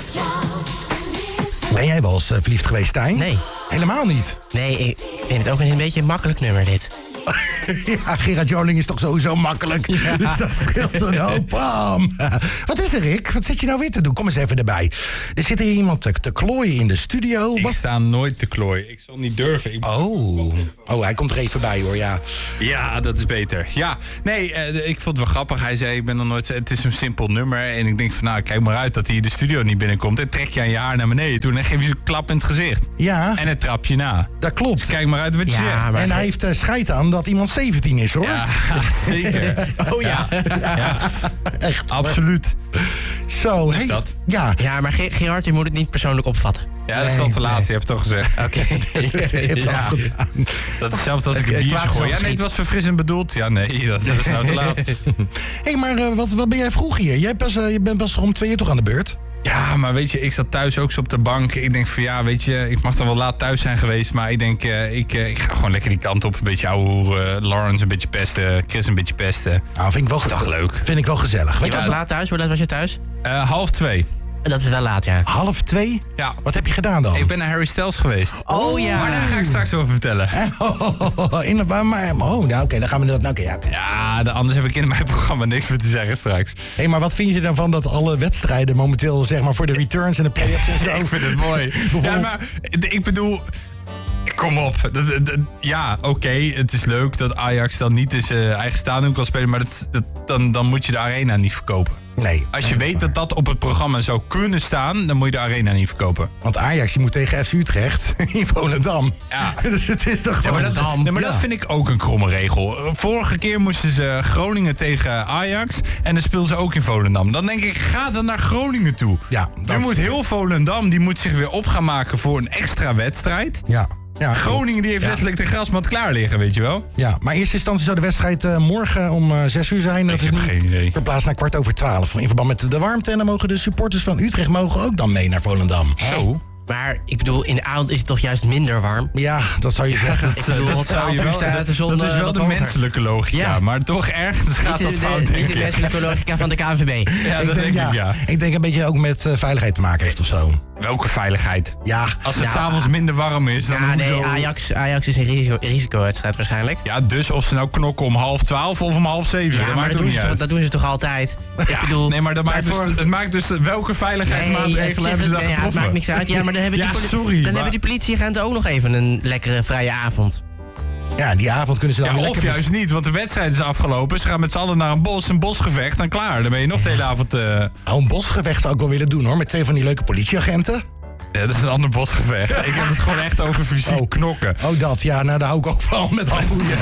Ben jij wel eens verliefd geweest, Stijn? Nee. Helemaal niet? Nee, ik vind het ook een beetje een makkelijk nummer, dit. Ja, Gerard Joling is toch sowieso makkelijk. Ja. Dus dat scheelt een hoop. Bam. Wat is er, Rick? Wat zit je nou weer te doen? Kom eens even erbij. Er zit hier iemand te klooien in de studio. Ik sta nooit te klooien. Ik zal niet durven. Oh, hij komt er even bij, hoor, ja. Ja, dat is beter. Ja, nee, ik vond het wel grappig. Hij zei, ik ben nog nooit... Het is een simpel nummer. En ik denk van, nou, kijk maar uit dat hij de studio niet binnenkomt. En trek je aan je haar naar beneden toe. En dan geef je een klap in het gezicht. Ja. En het trap je na. Dat klopt. Dus kijk maar uit wat je zegt. En hij heeft scheid aan dat iemand 17 is, hoor. Ja, zeker. Oh ja. Echt. Absoluut. Zo, dus dat. Ja. Ja, maar Gerard, je moet het niet persoonlijk opvatten. Ja, dat is al te laat. Je hebt het toch gezegd. Oké. Ja. Dat is hetzelfde als ik een biertje gooi. Ja, nee, het was verfrissend bedoeld. Ja, nee, dat is nou te laat. Hé, maar wat ben jij vroeg hier? Je bent pas om 2 uur toch aan de beurt? Ja, maar weet je, ik zat thuis ook zo op de bank. Ik denk van ja, weet je, ik mag dan wel laat thuis zijn geweest. Maar ik denk, ik ga gewoon lekker die kant op. Een beetje ouwe hoeren. Lawrence een beetje pesten. Chris een beetje pesten. Nou, vind ik wel toch leuk. Vind ik wel gezellig. Je was laat thuis? Hoe laat was je thuis? 1:30. Dat is wel laat, ja. 1:30? Ja. Wat heb je gedaan dan? Ik ben naar Harry Styles geweest. Oh ja. Maar daar ga ik straks over vertellen. Nou oké, dan gaan we dat... Nou, ja. Ja, anders heb ik in mijn programma niks meer te zeggen straks. Hé, maar wat vind je dan van dat alle wedstrijden momenteel, zeg maar, voor de returns en de play-offs en zo? Ik vind het mooi. Ja, maar ik bedoel... Kom op. Ja, oké, het is leuk dat Ajax dan niet in zijn eigen stadion kan spelen, maar dan moet je de arena niet verkopen. Nee. Als je weet dat dat op het programma zou kunnen staan, dan moet je de arena niet verkopen. Want Ajax die moet tegen FC Utrecht in Volendam. Ja. Dus het is toch gewoon... maar dat vind ik ook een kromme regel. Vorige keer moesten ze Groningen tegen Ajax en dan speelden ze ook in Volendam. Dan denk ik, ga dan naar Groningen toe. Ja, nu moet heel Volendam, die moet zich weer op gaan maken voor een extra wedstrijd. Ja. Ja, Groningen die heeft letterlijk de grasmat klaar liggen, weet je wel? Ja, maar in eerste instantie zou de wedstrijd morgen om 6 uur zijn. Ik heb geen idee. Verplaatst naar 12:15. In verband met de warmte. En dan mogen de supporters van Utrecht ook dan mee naar Volendam. Zo. Maar ik bedoel, in de avond is het toch juist minder warm? Ja, dat zou je zeggen. Ik bedoel, dat zou je wel, dat is wel de menselijke logica. Ja. Maar toch ergens gaat dat fout, denk ik. Niet de menselijke logica van de KNVB. Ja, dat denk ik, ja. Ik denk een beetje ook met veiligheid te maken heeft of zo. Welke veiligheid? Ja. Als het 's avonds minder warm is, dan nee, Ajax is een risicowedstrijd waarschijnlijk. Ja, dus of ze nou knokken om 11:30 of om 6:30. Ja, dat maar maakt ook niet uit. Dat doen ze toch altijd? Ja, ik bedoel, nee, maar het maakt dus welke veiligheidsmaatregelen hebben ze daar getroffen? Het maakt niks uit. Ja, maar dan hebben die politieagenten ook nog even een lekkere vrije avond. Ja, die avond kunnen ze dan of lekker... juist niet, want de wedstrijd is afgelopen. Ze gaan met z'n allen naar een bosgevecht en klaar. Dan ben je nog de hele avond... Een bosgevecht zou ik wel willen doen, hoor. Met 2 van die leuke politieagenten. Ja, dat is een ander bosgevecht. Ik heb het gewoon echt over fysiek knokken. Oh, dat. Ja, nou, daar hou ik ook van met handboeien.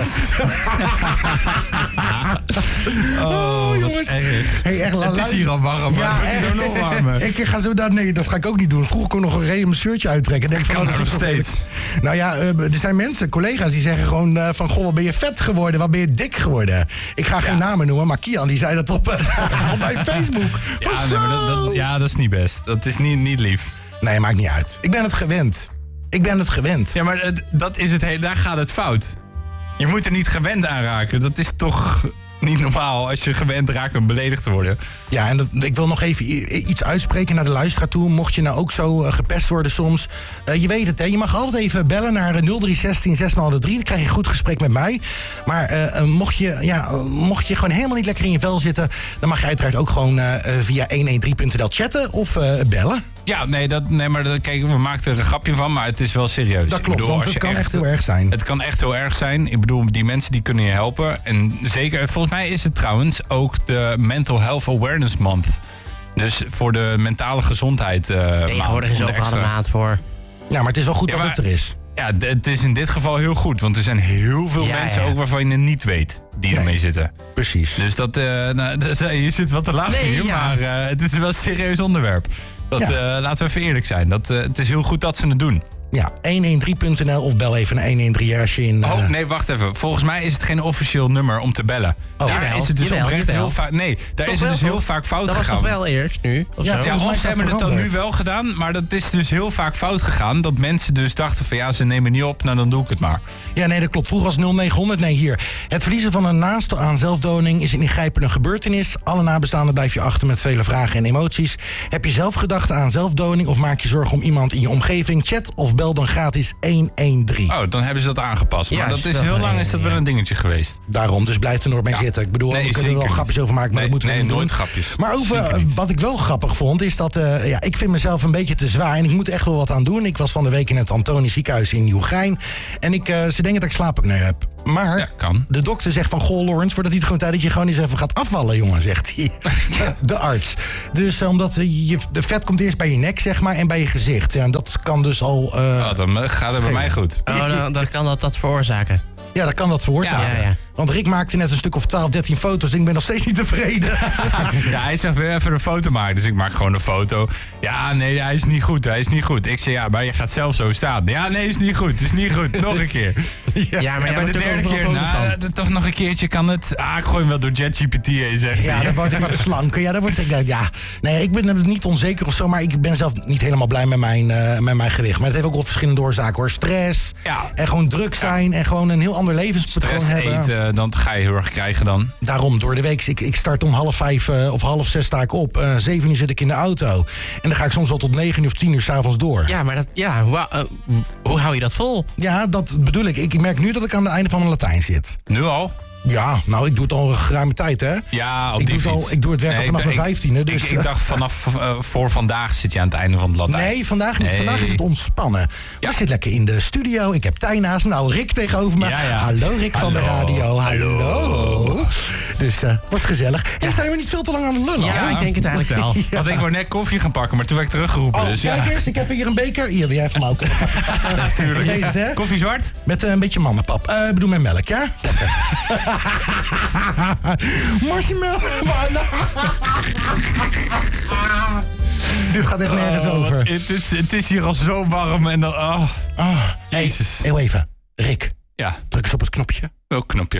Jongens. Hey, echt, het is hier al warm, maar het wordt nog warmer. Ik ga zo daar... Nee, dat ga ik ook niet doen. Vroeger kon ik nog een reden mijn shirtje uittrekken. Denk kan dat nog steeds. Nou ja, er zijn mensen, collega's, die zeggen gewoon van... Goh, wat ben je vet geworden? Wat ben je dik geworden? Ik ga geen namen noemen, maar Kian die zei dat op mijn Facebook. Ja, dat is niet best. Dat is niet lief. Nee, maakt niet uit. Ik ben het gewend. Ja, maar dat is daar gaat het fout. Je moet er niet gewend aan raken. Dat is toch niet normaal als je gewend raakt om beledigd te worden. Ja, en ik wil nog even iets uitspreken naar de luisteraar toe. Mocht je nou ook zo gepest worden soms. Je weet het, hè. Je mag altijd even bellen naar 0316 603. Dan krijg je een goed gesprek met mij. Maar mocht je gewoon helemaal niet lekker in je vel zitten... dan mag je uiteraard ook gewoon via 113.nl chatten of bellen. Ja, kijk, we maakten er een grapje van, maar het is wel serieus. Dat klopt, want het kan echt heel erg zijn. Het kan echt heel erg zijn. Ik bedoel, die mensen die kunnen je helpen. En zeker, volgens mij is het trouwens ook de Mental Health Awareness Month. Dus voor de mentale gezondheid tegenwoordig is overal een maand voor. Ja, maar het is wel goed dat het er is. Ja, het is in dit geval heel goed. Want er zijn heel veel mensen ook waarvan je het niet weet die ermee zitten. Precies. Dus je zit wat te lachen hier, maar het is wel een serieus onderwerp. Laten we even eerlijk zijn. Het is heel goed dat ze het doen. Ja, 113.nl of bel even naar 113 als je in... nee, wacht even. Volgens mij is het geen officieel nummer om te bellen. Daar is het dus oprecht heel vaak... Nee, daar is het dus heel vaak fout gegaan. Dat was toch wel eerst nu? Of ze hebben het dan nu wel gedaan, maar dat is dus heel vaak fout gegaan. Dat mensen dus dachten van ja, ze nemen niet op, nou dan doe ik het maar. Ja, nee, dat klopt. Vroeger was 0900. Nee, hier. Het verliezen van een naaste aan zelfdoding is een ingrijpende gebeurtenis. Alle nabestaanden blijf je achter met vele vragen en emoties. Heb je zelf gedachten aan zelfdoding of maak je zorgen om iemand in je omgeving? Chat of bel dan gratis 113. Oh, dan hebben ze dat aangepast. Maar dat is heel lang is dat wel een dingetje geweest. Daarom, dus blijf er nooit mee zitten. Ik bedoel, we kunnen er wel grapjes over maken, maar dat moeten we niet nooit doen. Grapjes. Maar over, wat ik wel grappig vond, is dat ik vind mezelf een beetje te zwaar en ik moet er echt wel wat aan doen. Ik was van de week in het Antonisch ziekenhuis in Nieuwegein en ze denken dat ik slaapapneu heb. Maar de dokter zegt van, goh Lawrence, wordt het niet gewoon tijd dat je gewoon eens even gaat afvallen, jongen, zegt hij. De arts. Dus omdat de vet komt eerst bij je nek, zeg maar, en bij je gezicht. Ja, en dat kan dus al... dan gaat het bij mij goed. Dan kan dat veroorzaken. Ja, dat kan dat veroorzaken. Ja. Want Rick maakte net een stuk of 12, 13 foto's en ik ben nog steeds niet tevreden. Ja, hij zegt weer even een foto maken. Dus ik maak gewoon een foto. Ja, nee, hij is niet goed. Ik zeg, ja, maar je gaat zelf zo staan. Ja, nee, is niet goed. Nog een keer. Ja, maar bij de derde keer, toch nog een keertje kan het. Ik gooi hem wel door ChatGPT heen, zeg. Ja, dan word ik wat slanker. Ja, dan word ik... Ja. Nee, ik ben niet onzeker of zo, maar ik ben zelf niet helemaal blij met mijn gewicht. Maar het heeft ook wel verschillende oorzaken, hoor. Stress. Ja. En gewoon druk zijn en gewoon een heel ander levenspatroon hebben. Eten, dan ga je heel erg krijgen dan. Daarom, door de week. Ik start om 5:30 of 5:30 sta ik op. 7 uur zit ik in de auto. En dan ga ik soms wel tot 9 uur of 10 uur 's avonds door. Ja, maar hoe hou je dat vol? Ja, dat bedoel ik. Ik merk nu dat ik aan het einde van mijn Latijn zit. Nu al? Ja, nou, ik doe het al een geruime tijd, hè? Ja, op die fiets. Ik doe het werk al vanaf mijn 15e. Dus... Ik dacht vanaf voor vandaag zit je aan het einde van het Latijn. Nee, vandaag niet. Nee. Vandaag is het ontspannen. Ja. Ik zit lekker in de studio. Ik heb Tijn naast me. Nou, Rick tegenover me. Ja. Hallo, Rick van de radio. Hallo. Dus wordt gezellig. En zijn we niet veel te lang aan de lullen? Ja, ik denk het eigenlijk wel. Want ik wou net koffie gaan pakken, maar toen werd ik teruggeroepen. Dus kijk eens, ik heb hier een beker. Hier, jij van mij ook. Natuurlijk. Koffie zwart? Met een beetje mannenpap. Bedoel met melk, ja? Marshmallow. Dit gaat echt nergens over. Het is hier al zo warm en dan... Jezus. Heel even. Rick. Ja. Druk eens op het knopje. Welk knopje?